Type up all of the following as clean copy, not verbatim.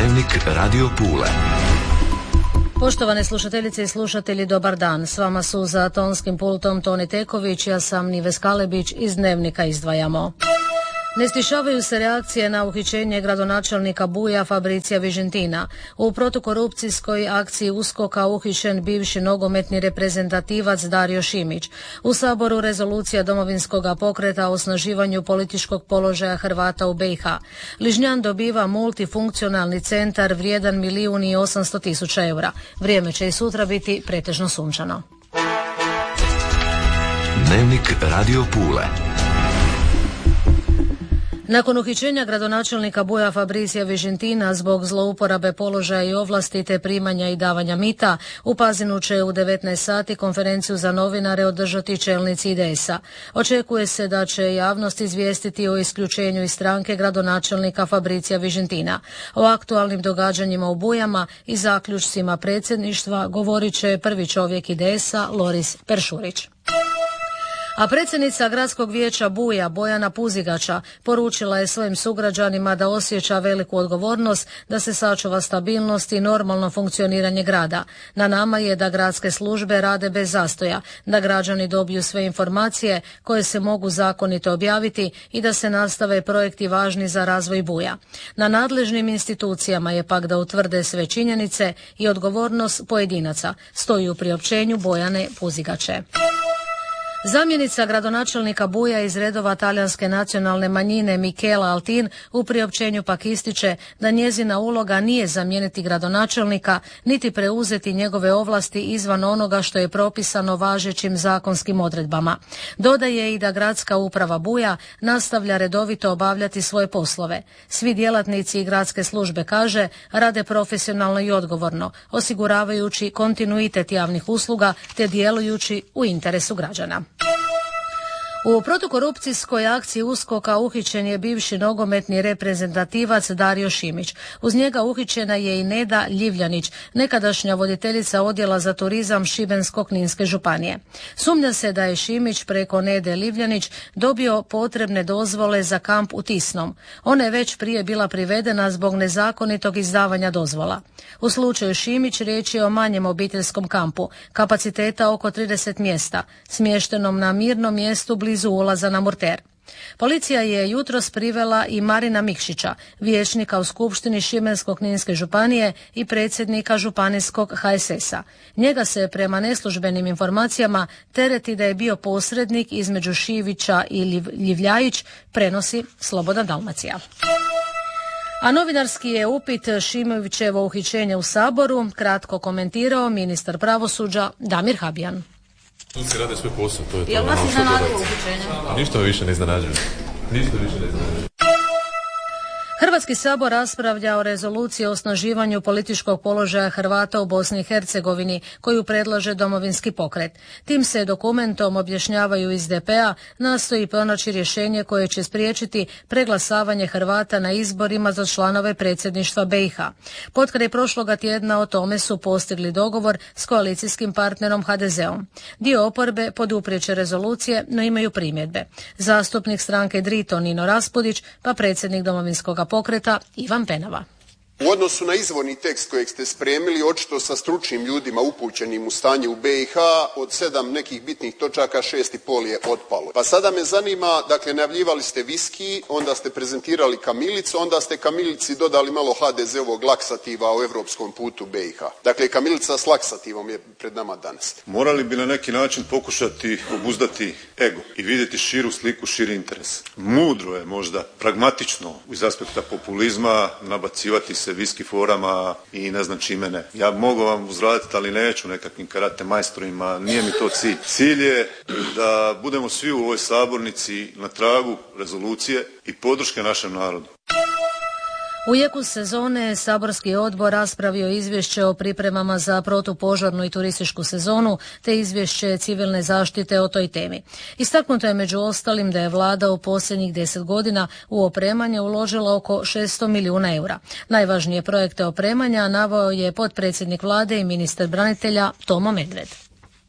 Dnevnik Radio Pule. Poštovane slušateljice i slušatelji, dobar dan. S vama su za tonskim pultom Toni Teković, ja sam Nives Kalebić, iz Dnevnika izdvajamo. Ne stišavaju se reakcije na uhićenje gradonačelnika Buja Fabricija Vižentina. U protukorupcijskoj akciji USKOK-a uhićen bivši nogometni reprezentativac Dario Šimić. U Saboru rezolucija Domovinskog pokreta o osnaživanju političkog položaja Hrvata u BiH. Ližnjan dobiva multifunkcionalni centar vrijedan 1.800.000 eura. Vrijeme će i sutra biti pretežno sunčano. Dnevnik Radio Pule. Nakon uhićenja gradonačelnika Buja Fabricija Vižentina zbog zlouporabe položaja i ovlasti te primanja i davanja mita, u Pazinu će u 19 sati konferenciju za novinare održati čelnici IDS-a. Očekuje se da će javnost izvijestiti o isključenju iz stranke gradonačelnika Fabricija Vižentina. O aktualnim događanjima u Bujama i zaključcima predsjedništva govorit će prvi čovjek IDS-a Loris Peršurić. A predsjednica Gradskog vijeća Buja, Bojana Puzigača, poručila je svojim sugrađanima da osjeća veliku odgovornost da se sačuva stabilnost i normalno funkcioniranje grada. Na nama je da gradske službe rade bez zastoja, da građani dobiju sve informacije koje se mogu zakonito objaviti i da se nastave projekti važni za razvoj Buja. Na nadležnim institucijama je pak da utvrde sve činjenice i odgovornost pojedinaca, stoji u priopćenju Bojane Puzigače. Zamjenica gradonačelnika Buja iz redova talijanske nacionalne manjine Michela Altin u priopćenju pak ističe da njezina uloga nije zamijeniti gradonačelnika niti preuzeti njegove ovlasti izvan onoga što je propisano važećim zakonskim odredbama. Dodaje i da gradska uprava Buja nastavlja redovito obavljati svoje poslove. Svi djelatnici i gradske službe, kaže, rade profesionalno i odgovorno, osiguravajući kontinuitet javnih usluga te djelujući u interesu građana. U protukorupcijskoj akciji USKOK-a uhićen je bivši nogometni reprezentativac Dario Šimić. Uz njega uhićena je i Neda Ljivljanić, nekadašnja voditeljica odjela za turizam Šibensko-kninske županije. Sumnja se da je Šimić preko Nede Ljivljanić dobio potrebne dozvole za kamp u Tisnom. Ona je već prije bila privedena zbog nezakonitog izdavanja dozvola. U slučaju Šimić riječ je o manjem obiteljskom kampu, kapaciteta oko 30 mjesta, smještenom na mirnom mjestu blizu ulaza na Murter. Policija je jutros privela i Marina Mikšića, vijećnika u Skupštini Šibensko-kninske županije i predsjednika županijskog HSS-a. Njega se prema neslužbenim informacijama tereti da je bio posrednik između Šivića i Ljivljajić, prenosi Slobodna Dalmacija. A novinarski je upit Šimovićevo uhićenje u Saboru kratko komentirao ministar pravosuđa Damir Habijan. Suci rade svoj posao, to je to. Jel vas iznenadilo uhićenje? Ništa me više ne iznenađuje. Hrvatski sabor raspravlja o rezoluciji o osnaživanju političkog položaja Hrvata u Bosni i Hercegovini, koju predlaže Domovinski pokret. Tim se dokumentom, objašnjavaju iz DP-a, nastoji pronaći rješenje koje će spriječiti preglasavanje Hrvata na izborima za članove predsjedništva BiH. Potkraj prošloga tjedna o tome su postigli dogovor s koalicijskim partnerom HDZ-om. Dio oporbe poduprijeće rezolucije, no imaju primjedbe. Zastupnik stranke Drito Nino Raspudić, pa predsjednik Domovinskog pokreta Ivan Penava. U odnosu na izvorni tekst kojeg ste spremili, očito sa stručnim ljudima upućenim u stanje u BiH, od 7 nekih bitnih točaka 6,5 je otpalo. Pa sada me zanima, dakle, najavljivali ste viski, onda ste prezentirali kamilicu, onda ste kamilici dodali malo HDZ-ovog laksativa o europskom putu BiH. Dakle, kamilica s laksativom je pred nama danas. Morali bi na neki način pokušati obuzdati ego i vidjeti širu sliku, širi interes. Mudro je možda, pragmatično, iz aspekta populizma, nabacivati se viski forama i ne znam čime ne. Ja mogu vam uzvratiti, ali neću nekakvim karate majstorima, nije mi to cilj. Cilj je da budemo svi u ovoj sabornici na tragu rezolucije i podrške našem narodu. U jeku sezone saborski odbor raspravio izvješće o pripremama za protupožarnu i turističku sezonu te izvješće civilne zaštite o toj temi. Istaknuto je među ostalim da je vlada u posljednjih 10 godina u opremanje uložila oko 600 milijuna eura. Najvažnije projekte opremanja naveo je potpredsjednik vlade i ministar branitelja Tomo Medved.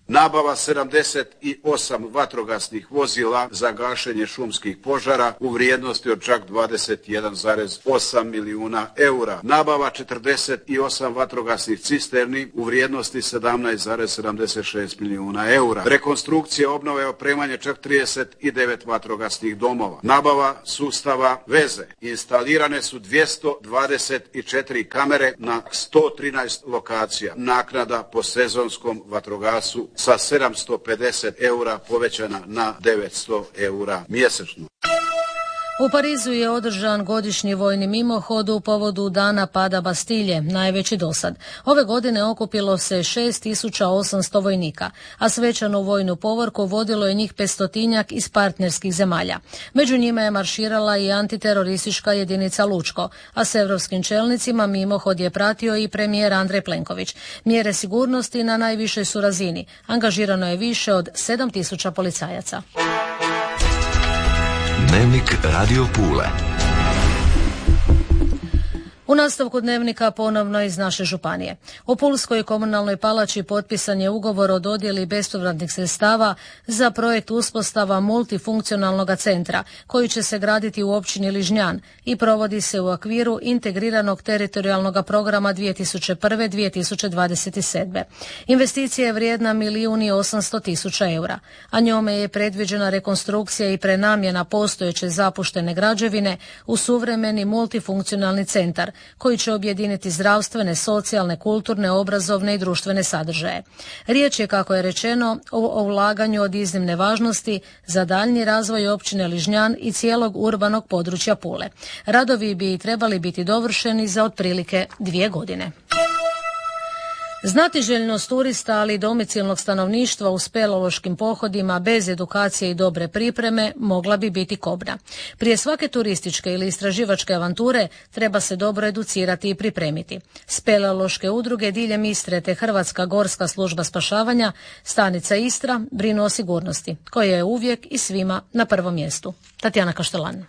Nabava 78 vatrogasnih vozila za gašenje šumskih požara u vrijednosti od čak 21,8 milijuna eura. Nabava 48 vatrogasnih cisterni u vrijednosti 17,76 milijuna eura. Rekonstrukcija, obnove i opremanje čak 39 vatrogasnih domova. Nabava sustava veze. Instalirane su 224 kamere na 113 lokacija. Naknada po sezonskom vatrogasu sa 750 eura povećana na 900 eura mjesečno. U Parizu je održan godišnji vojni mimohod u povodu dana pada Bastilje, najveći dosad. Ove godine okupilo se 6800 vojnika, a svečanu vojnu povorku vodilo je njih 500-tinjak iz partnerskih zemalja. Među njima je marširala i antiteroristička jedinica Lučko, a s europskim čelnicima mimohod je pratio i premijer Andrej Plenković. Mjere sigurnosti na najvišoj su razini. Angažirano je više od 7000 policajaca. Dnevnik Radio Pule. U nastavku dnevnika ponovno iz naše županije. U Pulskoj komunalnoj palači potpisan je ugovor o dodjeli bespovratnih sredstava za projekt uspostava multifunkcionalnog centra koji će se graditi u općini Ližnjan i provodi se u okviru integriranog teritorijalnog programa 2001-2027. Investicija je vrijedna 1.800.000 eura, a njome je predviđena rekonstrukcija i prenamjena postojeće zapuštene građevine u suvremeni multifunkcionalni centar koji će objediniti zdravstvene, socijalne, kulturne, obrazovne i društvene sadržaje. Riječ je, kako je rečeno, o ulaganju od iznimne važnosti za daljnji razvoj općine Ližnjan i cijelog urbanog područja Pule. Radovi bi trebali biti dovršeni za otprilike 2 godine. Znatiželjnost turista, ali i domicilnog stanovništva u speleološkim pohodima bez edukacije i dobre pripreme mogla bi biti kobna. Prije svake turističke ili istraživačke avanture treba se dobro educirati i pripremiti. Speleološke udruge diljem Istre te Hrvatska gorska služba spašavanja, stanica Istra, brinu o sigurnosti, koja je uvijek i svima na prvom mjestu. Tatjana Kaštelan.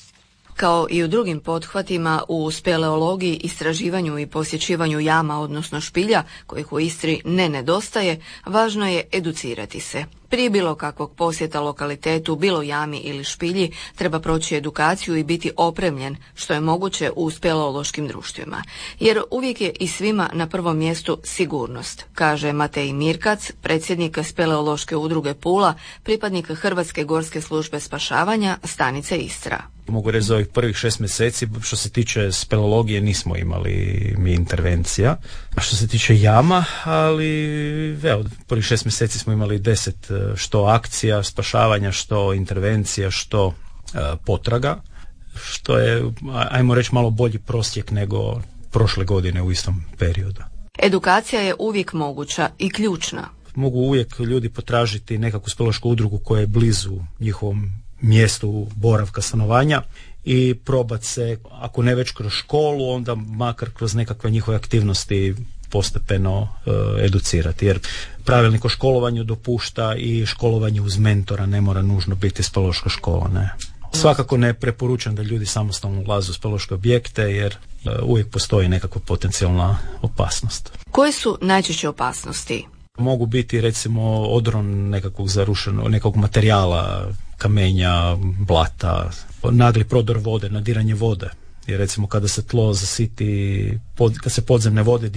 Kao i u drugim pothvatima u speleologiji, istraživanju i posjećivanju jama, odnosno špilja, kojih u Istri ne nedostaje, važno je educirati se. Prije bilo kakvog posjeta lokalitetu, bilo jami ili špilji, treba proći edukaciju i biti opremljen, što je moguće u speleološkim društvima. Jer uvijek je i svima na prvom mjestu sigurnost, kaže Matej Mirkac, predsjednik speleološke udruge Pula, pripadnik Hrvatske gorske službe spašavanja, stanice Istra. Mogu reći za ovih prvih 6 mjeseci, što se tiče speleologije, nismo imali mi intervencija. A što se tiče jama, ali prvih 6 mjeseci smo imali 10 što akcija spašavanja, što intervencija, što potraga, što je, ajmo reći, malo bolji prosjek nego prošle godine u istom periodu. Edukacija je uvijek moguća i ključna. Mogu uvijek ljudi potražiti nekakvu speleološku udrugu koja je blizu njihovom mjestu boravka, stanovanja i probati se, ako ne već kroz školu, onda makar kroz nekakve njihove aktivnosti postepeno educirati, jer pravilnik o školovanju dopušta i školovanje uz mentora, ne mora nužno biti speleološka škola, ne. Svakako ne preporučam da ljudi samostalno ulaze u speleološke objekte, jer uvijek postoji nekakva potencijalna opasnost. Koje su najčešće opasnosti? Mogu biti, recimo, odron nekakvog zarušenog, nekog materijala, kamenja, blata, nagli prodor vode, nadiranje vode. Jer recimo kada se tlo zasiti, kad se podzemne vode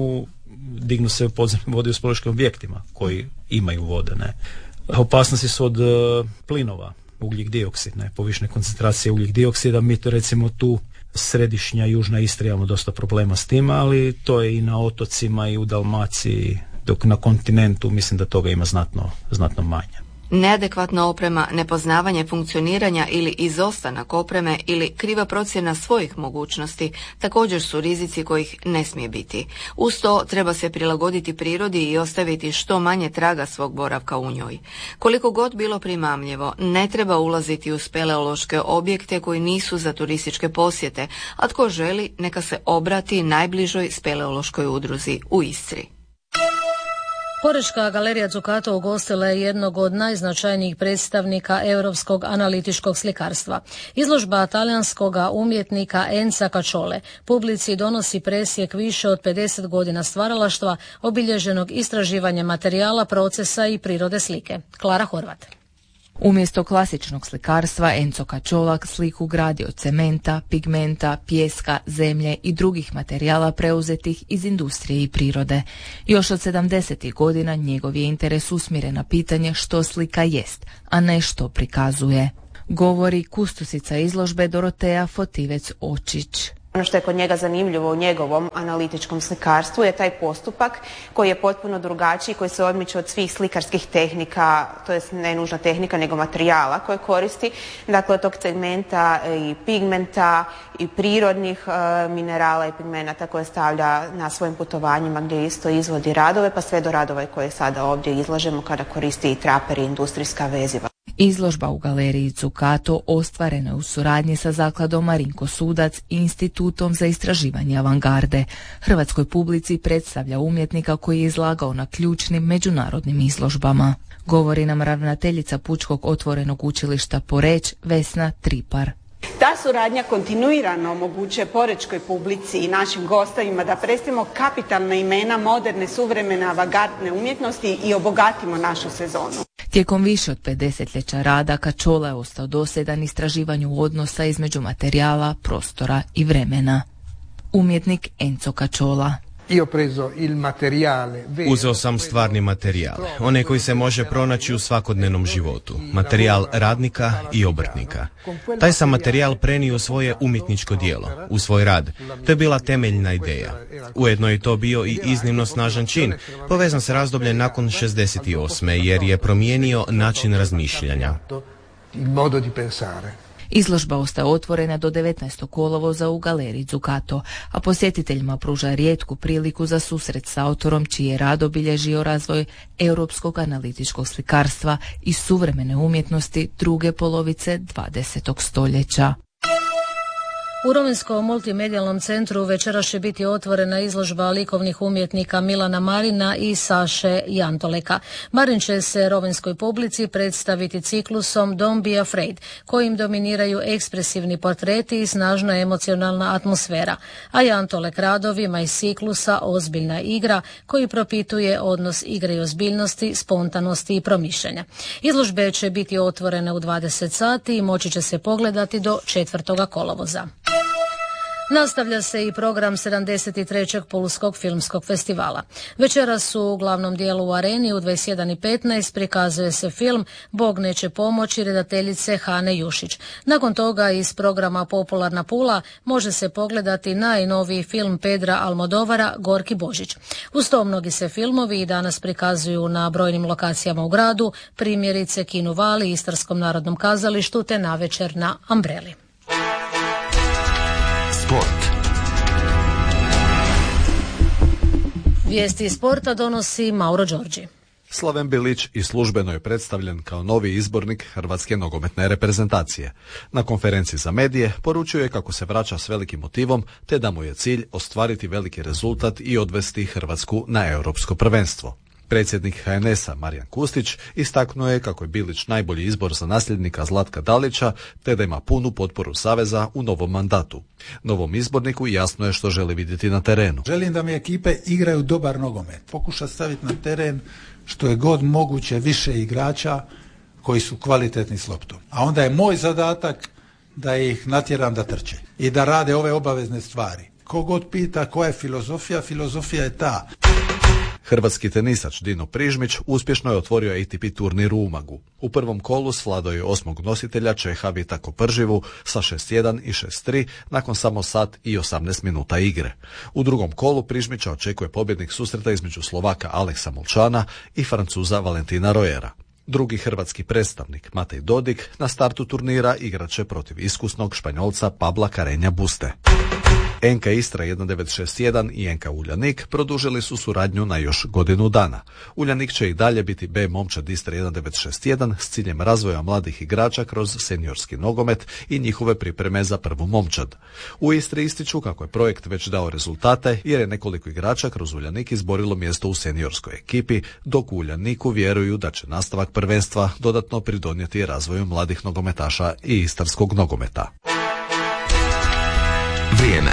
dignu se podzemne vode u speleološkim objektima koji imaju vode, ne. Opasnosti su od plinova, ugljik dioksid, ne, povišene koncentracije ugljik dioksida. Mi to, recimo, tu središnja južna Istra imamo dosta problema s tim, ali to je i na otocima i u Dalmaciji, dok na kontinentu mislim da toga ima znatno manje. Neadekvatna oprema, nepoznavanje funkcioniranja ili izostanak opreme ili kriva procjena svojih mogućnosti također su rizici kojih ne smije biti. Uz to treba se prilagoditi prirodi i ostaviti što manje traga svog boravka u njoj. Koliko god bilo primamljivo, ne treba ulaziti u speleološke objekte koji nisu za turističke posjete, a tko želi neka se obrati najbližoj speleološkoj udruzi u Istri. Porečka galerija Zuccato ugostila je jednog od najznačajnijih predstavnika europskog analitičkog slikarstva. Izložba talijanskog umjetnika Enza Caciole publici donosi presjek više od 50 godina stvaralaštva, obilježenog istraživanjem materijala, procesa i prirode slike. Klara Horvat. Umjesto klasičnog slikarstva, Enzo Cacciola sliku gradi od cementa, pigmenta, pijeska, zemlje i drugih materijala preuzetih iz industrije i prirode. Još od 70. godina njegov je interes usmjeren na pitanje što slika jest, a ne što prikazuje. Govori kustusica izložbe Dorotea Fotivec-Očić. Ono što je kod njega zanimljivo u njegovom analitičkom slikarstvu je taj postupak koji je potpuno drugačiji, koji se odmiče od svih slikarskih tehnika, to je ne nužno tehnika nego materijala koje koristi, dakle od tog segmenta i pigmenta i prirodnih minerala i pigmenata koje stavlja na svojim putovanjima gdje isto izvodi radove, pa sve do radova koje sada ovdje izlažemo kada koristi i traper i industrijska veziva. Izložba u galeriji Zuccato ostvarena je u suradnji sa zakladom Marinko Sudac i Institutom za istraživanje avangarde. Hrvatskoj publici predstavlja umjetnika koji je izlagao na ključnim međunarodnim izložbama. Govori nam ravnateljica Pučkog otvorenog učilišta Poreč Vesna Tripar. Ta suradnja kontinuirano omogućuje porečkoj publici i našim gostovima da predstavimo kapitalna imena moderne, suvremene, avangardne umjetnosti i obogatimo našu sezonu. Tijekom više od 5 desetljeća rada Cacciola je ostao dosljedan istraživanju odnosa između materijala, prostora i vremena. Umjetnik Enzo Cacciola. Uzeo sam stvarni materijal, onaj koji se može pronaći u svakodnevnom životu, materijal radnika i obrtnika. Taj sam materijal prenio u svoje umjetničko djelo, u svoj rad. To je bila temeljna ideja. Ujedno je to bio i iznimno snažan čin, povezan s razdobljem nakon 68. jer je promijenio način razmišljanja. Izložba ostaje otvorena do 19. kolovoza u galeriji Zuccato, a posjetiteljima pruža rijetku priliku za susret s autorom čiji je rad obilježio razvoj europskog analitičkog slikarstva i suvremene umjetnosti druge polovice 20. stoljeća. U Rovinjskom multimedijalnom centru večeras će biti otvorena izložba likovnih umjetnika Milana Marina i Saše Jantoleka. Marin će se rovinjskoj publici predstaviti ciklusom Don't be afraid, kojim dominiraju ekspresivni portreti i snažna emocionalna atmosfera, a Jantolek radovima iz ciklusa Ozbiljna igra, koji propituje odnos igre i ozbiljnosti, spontanosti i promišljanja. Izložbe će biti otvorene u 20 sati i moći će se pogledati do 4. kolovoza. Nastavlja se i program 73. Pulskog filmskog festivala. Večeras u glavnom dijelu u Areni u 21:15 prikazuje se film Bog neće pomoći redateljice Hane Jušić. Nakon toga iz programa Popularna Pula može se pogledati najnoviji film Pedra Almodovara Gorki Božić. Uz to mnogi se filmovi i danas prikazuju na brojnim lokacijama u gradu, primjerice Kinu Vali, Istarskom narodnom kazalištu te navečer na Umbrelli. Sport. Vijesti iz sporta donosi Mauro Đorđi. Slaven Bilić i službeno je predstavljen kao novi izbornik Hrvatske nogometne reprezentacije. Na konferenciji za medije poručio je kako se vraća s velikim motivom te da mu je cilj ostvariti veliki rezultat i odvesti Hrvatsku na europsko prvenstvo. Predsjednik HNS-a Marijan Kustić istaknuo je kako je Bilić najbolji izbor za nasljednika Zlatka Dalića te da ima punu potporu Saveza u novom mandatu. Novom izborniku jasno je što želi vidjeti na terenu. Želim da mi ekipe igraju dobar nogomet. Pokuša staviti na teren što je god moguće više igrača koji su kvalitetni s loptom. A onda je moj zadatak da ih natjeram da trče i da rade ove obavezne stvari. Kogod pita koja je filozofija, filozofija je ta. Hrvatski tenisač Dino Prižmić uspješno je otvorio ATP turnir u Umagu. U prvom kolu svladao je 8. nositelja Čeha Vita Koprživu sa 6-1 i 6-3 nakon samo sat i 18 minuta igre. U drugom kolu Prižmića očekuje pobjednik susreta između Slovaka Aleksa Molčana i Francuza Valentina Royera. Drugi hrvatski predstavnik, Matej Dodik, na startu turnira igraće protiv iskusnog Španjolca Pabla Carreña Buste. NK Istra 1961 i NK Uljanik produžili su suradnju na još godinu dana. Uljanik će i dalje biti B momčad Istra 1961 s ciljem razvoja mladih igrača kroz seniorski nogomet i njihove pripreme za prvu momčad. U Istri ističu kako je projekt već dao rezultate jer je nekoliko igrača kroz Uljanik izborilo mjesto u seniorskoj ekipi, dok u Uljaniku vjeruju da će nastavak prvenstva dodatno pridonijeti razvoju mladih nogometaša i istarskog nogometa. Vrijeme.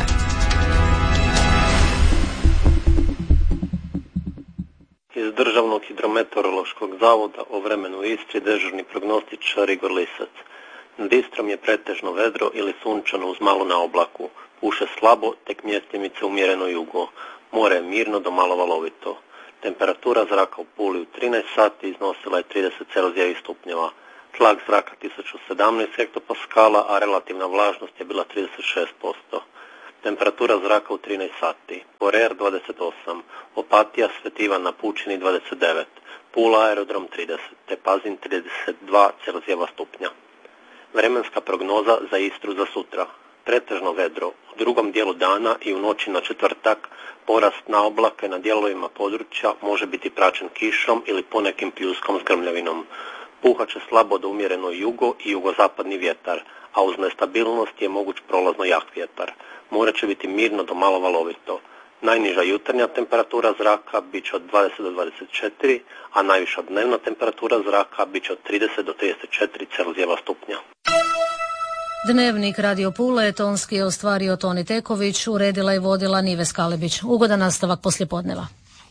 Iz Državnog hidrometeorološkog zavoda o vremenu u Istri dežurni prognostičar Igor Lisac. Nad Istrom je pretežno vedro ili sunčano uz malo na oblaku. Puše slabo, tek mjestimice umjereno jugo. More je mirno do malo valovito. Temperatura zraka u Puli u 13 sati iznosila je 30 Celzijevih stupnjeva. Tlak zraka 1017 hektopaskala, a relativna vlažnost je bila 36%. Temperatura zraka u 13 sati. Borer 28, Opatija, Svetivan na Pučini 29, Pula aerodrom 30, te Pazin 32 Celzijeva stupnja. Vremenska prognoza za Istru za sutra. Pretežno vedro. U drugom dijelu dana i u noći na četvrtak porast na oblake na dijelovima područja može biti praćen kišom ili ponekim pljuskom s grmljavinom. Puhat će slabo do umjereno jugo i jugozapadni vjetar, a uz nestabilnost je moguć prolazno jak vjetar. More će biti mirno do malo valovito. Najniža jutarnja temperatura zraka bit će od 20 do 24, a najviša dnevna temperatura zraka bit će od 30 do 34 Celzijeva stupnja. Dnevnik Radio Pule tonski je ostvario Toni Teković, uredila i vodila Nive Skalebić. Ugodan nastavak poslijepodneva.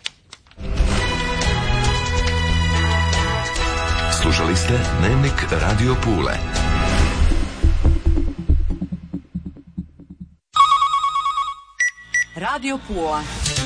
Slušali ste Dnevnik Radio Pule. Radio Pula.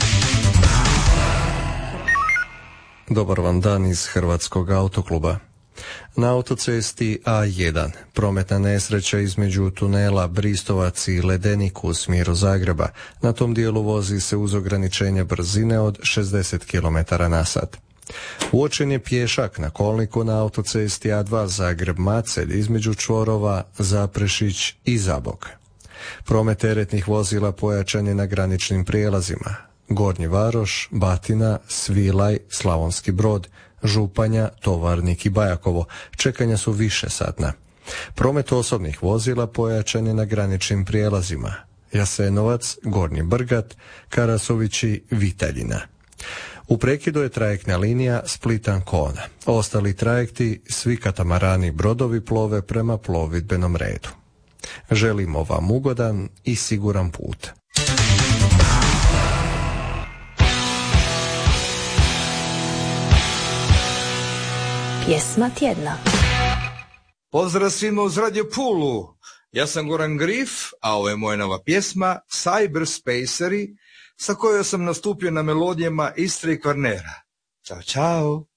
Dobar vam dan iz Hrvatskog autokluba. Na autocesti A1 prometna nesreća između tunela Bristovac i Ledenik u smjeru Zagreba. Na tom dijelu vozi se uz ograničenje brzine od 60 km/h. Uočen je pješak na kolniku na autocesti A2 Zagreb-Macelj između čvorova Zaprešić i Zabok. Promet teretnih vozila pojačan je na graničnim prijelazima Gornji Varoš, Batina, Svilaj, Slavonski Brod, Županja, Tovarnik i Bajakovo. Čekanja su višesatna. Promet osobnih vozila pojačan je na graničnim prijelazima Jasenovac, Gornji Brgat, Karasovići, Vitaljina. U prekidu je trajektna linija Split-Ancona. Ostali trajekti, svi katamarani i brodovi plove prema plovidbenom redu. Želimo vam ugodan i siguran put. Pjesma tjedna. Pozdrav svima uz Radio Pulu. Ja sam Goran Grif, a ovo je moja nova pjesma Cyberspaceri, sa kojoj sam nastupio na melodijama Istre i Kvarnera. Ćao, čao.